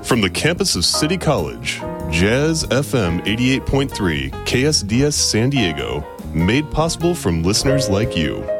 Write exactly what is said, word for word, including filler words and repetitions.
From the campus of City College, Jazz F M eighty-eight point three, K S D S San Diego, made possible from listeners like you.